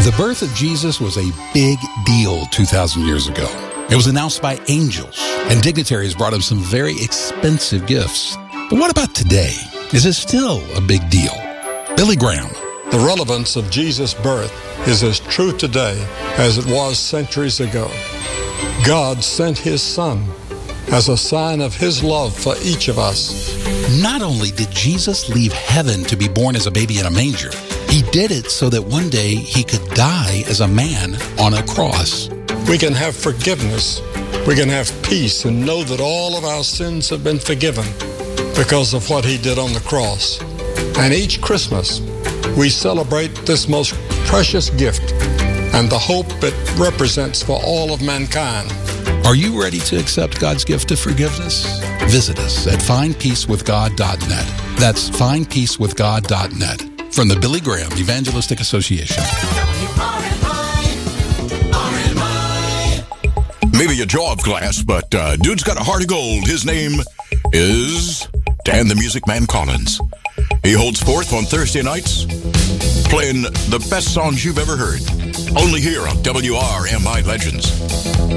The birth of Jesus was a big deal 2,000 years ago. It was announced by angels, and dignitaries brought him some very expensive gifts. But what about today? Is it still a big deal? Billy Graham. The relevance of Jesus' birth is as true today as it was centuries ago. God sent his Son as a sign of his love for each of us. Not only did Jesus leave heaven to be born as a baby in a manger, he did it so that one day he could die as a man on a cross. We can have forgiveness. We can have peace and know that all of our sins have been forgiven because of what he did on the cross. And each Christmas, we celebrate this most precious gift and the hope it represents for all of mankind. Are you ready to accept God's gift of forgiveness? Visit us at findpeacewithgod.net. That's findpeacewithgod.net. From the Billy Graham Evangelistic Association. Maybe a jaw of glass, but dude's got a heart of gold. His name is Dan the Music Man Collins. He holds forth on Thursday nights, playing the best songs you've ever heard. Only here on WRMI Legends.